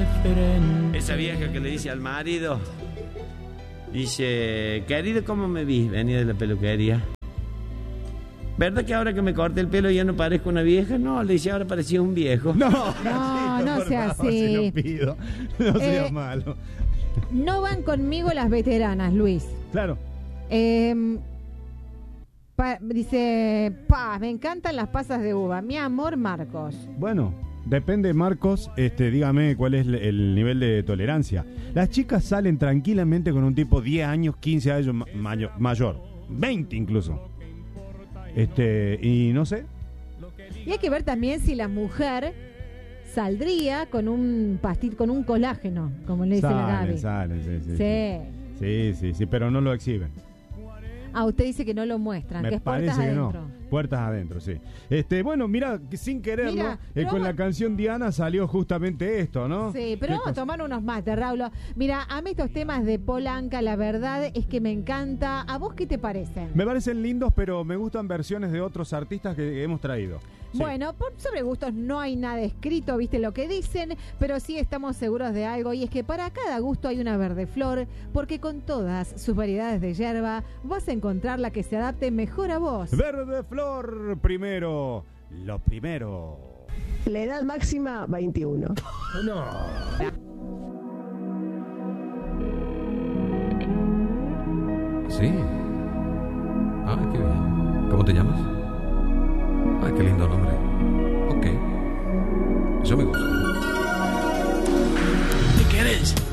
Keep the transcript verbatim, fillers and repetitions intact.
diferente. Esa vieja que le dice al marido, dice, querido, ¿cómo me vi? Venía de la peluquería. ¿Verdad que ahora que me corté el pelo ya no parezco una vieja? No, le dice, ahora parecía un viejo. No, No, no sea favor, se así. lo pido. No seas Eh, malo. No van conmigo las veteranas, Luis. Claro. Eh, pa- dice, pa, me encantan las pasas de uva. Mi amor, Marcos. Bueno, depende, Marcos, este, dígame cuál es el nivel de tolerancia. Las chicas salen tranquilamente con un tipo diez años, quince años ma- mayo- mayor, veinte incluso. Este, y no sé. Y hay que ver también si la mujer saldría con un pastil, con un colágeno, como le dice la Gaby. Salen, salen, sí, sí, Sí. sí. Sí, sí, sí, pero no lo exhiben. Ah, usted dice que no lo muestran, Me que es puertas parece que adentro. no. Puertas adentro, sí. Este, bueno, mira, que sin quererlo, Mira, eh, pero con vamos- la canción Diana salió justamente esto, ¿no? Sí, pero ¿Qué vamos a cosa? tomar unos mates, Raúl. Mira, a mí estos temas de Polanca, la verdad es que me encanta. ¿A vos qué te parecen? Me parecen lindos, pero me gustan versiones de otros artistas que hemos traído. Sí. Bueno, por sobre gustos no hay nada escrito, viste lo que dicen, pero sí estamos seguros de algo, y es que para cada gusto hay una verde flor, porque con todas sus variedades de yerba vas a encontrar la que se adapte mejor a vos. Verde Flor, primero, lo primero. La edad máxima, veintiuno. Sí. Ah, qué bien. ¿Cómo te llamas? Ah, qué lindo nombre. Ok. Eso me gusta. ¿Qué querés?